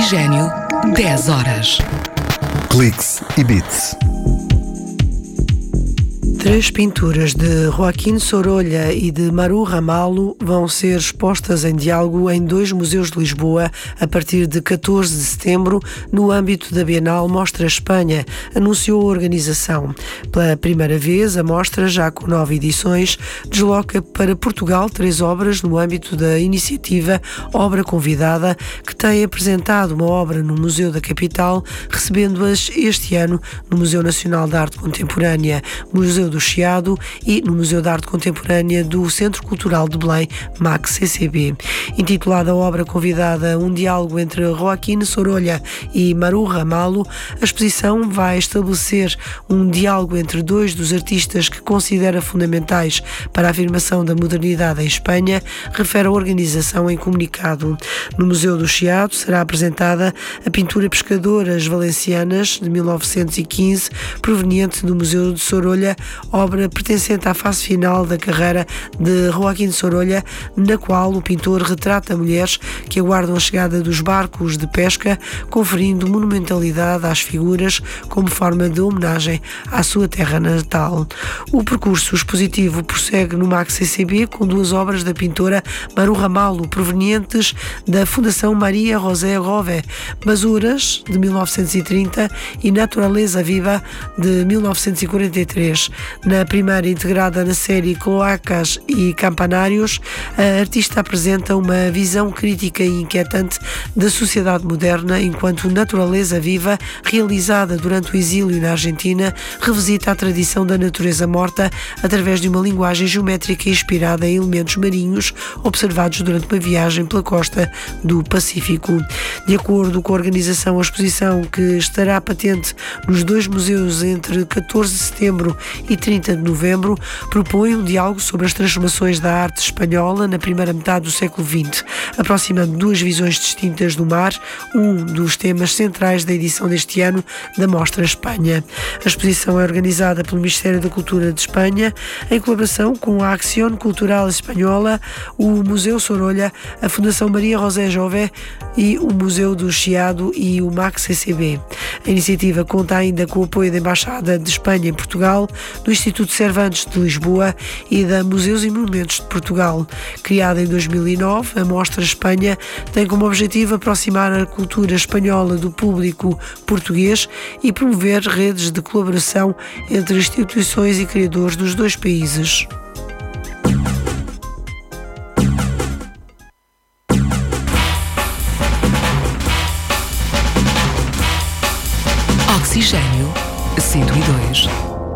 Oxigênio, 10 horas. Cliques e Bits. 3 pinturas de Joaquim Sorolla e de Maru Ramalho vão ser expostas em diálogo em 2 museus de Lisboa a partir de 14 de setembro, no âmbito da Bienal Mostra Espanha, anunciou a organização. Pela primeira vez, a mostra, já com 9 edições, desloca para Portugal 3 obras no âmbito da iniciativa Obra Convidada, que tem apresentado uma obra no Museu da Capital, recebendo-as este ano no Museu Nacional de Arte Contemporânea, Museu do Chiado e no Museu de Arte Contemporânea do Centro Cultural de Belém, MAC-CCB. Intitulada a obra convidada Um Diálogo entre Joaquim Sorolla e Maru Ramalho, a exposição vai estabelecer um diálogo entre 2 dos artistas que considera fundamentais para a afirmação da modernidade em Espanha, refere a organização em comunicado. No Museu do Chiado será apresentada a pintura Pescadoras Valencianas, de 1915, proveniente do Museu de Sorolla, obra pertencente à fase final da carreira de Joaquim Sorolla, na qual o pintor retrata mulheres que aguardam a chegada dos barcos de pesca, conferindo monumentalidade às figuras como forma de homenagem à sua terra natal. O percurso expositivo prossegue no MAC-CCB com 2 obras da pintora Maru Ramalho, provenientes da Fundação Maria José Rové, Basuras, de 1930, e Naturaleza Viva, de 1943. Na primeira, integrada na série Cloacas e Campanários, a artista apresenta uma visão crítica e inquietante da sociedade moderna, enquanto Naturaleza Viva, realizada durante o exílio na Argentina, revisita a tradição da natureza morta através de uma linguagem geométrica inspirada em elementos marinhos observados durante uma viagem pela costa do Pacífico. De acordo com a organização, a exposição, que estará patente nos 2 museus entre 14 de setembro e 30 de novembro, propõe um diálogo sobre as transformações da arte espanhola na primeira metade do século XX, aproximando 2 visões distintas do mar, um dos temas centrais da edição deste ano da Mostra Espanha. A exposição é organizada pelo Ministério da Cultura de Espanha, em colaboração com a Acción Cultural Espanhola, o Museu Sorolla, a Fundação Maria José Jové e o Museu do Chiado e o MAC-CCB. A iniciativa conta ainda com o apoio da Embaixada de Espanha em Portugal, do Instituto Cervantes de Lisboa e da Museus e Monumentos de Portugal. Criada em 2009, a Mostra Espanha tem como objetivo aproximar a cultura espanhola do público português e promover redes de colaboração entre instituições e criadores dos 2 países. Oxigênio, 102.